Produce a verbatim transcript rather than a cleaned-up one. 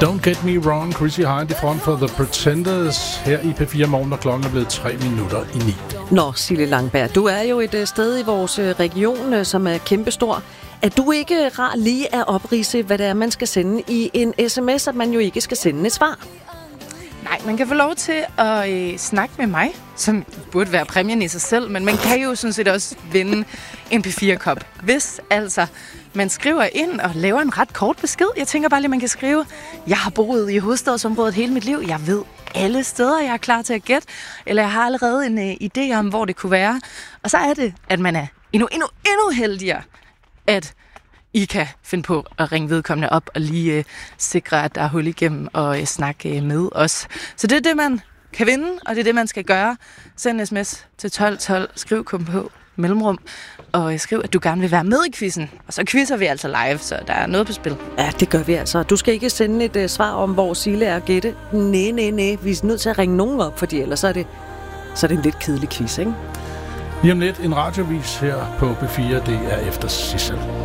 Don't Get Me Wrong, Chrissy Hynde i front for The Pretenders her i P fire Morgen, og klokken er blevet tre minutter i ni. Nå, Sille Langberg, du er jo et sted i vores region, som er kæmpestor. Er du ikke rar lige at opridse, hvad det er, man skal sende i en sms, at man jo ikke skal sende et svar? Nej, man kan få lov til at øh, snakke med mig, som burde være præmien i sig selv, men man kan jo sådan set også vinde en P fire-kop. Hvis altså man skriver ind og laver en ret kort besked. Jeg tænker bare lige, man kan skrive, jeg har boet i hovedstadsområdet hele mit liv. Jeg ved alle steder, jeg er klar til at gætte. Eller jeg har allerede en øh, idé om, hvor det kunne være. Og så er det, at man er endnu, endnu, endnu heldigere, at I kan finde på at ringe vedkommende op og lige øh, sikre, at der er hul igennem og øh, snakke øh, med os. Så det er det, man kan vinde, og det er det, man skal gøre. Send en sms til tolv tolv, skriv kom på mellemrum, og øh, skriv, at du gerne vil være med i quizzen. Og så quizzer vi altså live, så der er noget på spil. Ja, det gør vi altså. Du skal ikke sende et uh, svar om, hvor Sille er at gætte. Næ, næ, næ. Vi er nødt til at ringe nogen op, fordi ellers så er det, så er det en lidt kedelig quiz, ikke? Lige om lidt en radiovis her på P fire, det er efter Sissel.